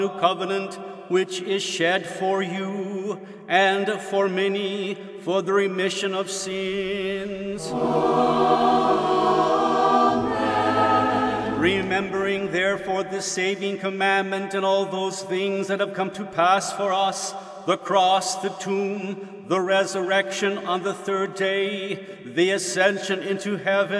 new covenant, which is shed for you and for many for the remission of sins. Amen. Remembering therefore this saving commandment and all those things that have come to pass for us, the cross, the tomb, the resurrection on the third day, the ascension into heaven,